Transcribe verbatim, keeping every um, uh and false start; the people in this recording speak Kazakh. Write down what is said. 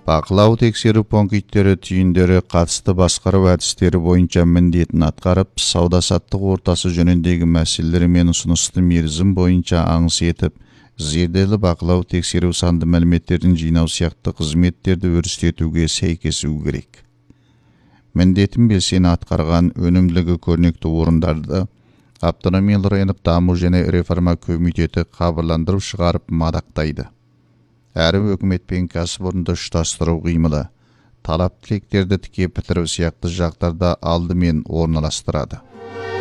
Бақылау тексеру пункттері түйіндері қатысты басқару әдістері бойынша міндетін атқарып, сауда-саттық ортасы жөніндегі мәселелер мен ұсынысты мерзім бойынша аңыс етіп, зерделі бақылау тексеру санды мәліметтерін жинау сияқты қызметтерді өрістетуге сәйкесу керек. Міндетін белсене атқарған өнімділігі көрнекті орындарды автономиялы райондық даму және реформа комитеті хабарландырып шығарып мадақтайды. Әрі өкімет пен кәсіпорынды ұштастыру қимылы, талап тілектерді тіке бітіру сияқты жақтарда алдымен орналастырады.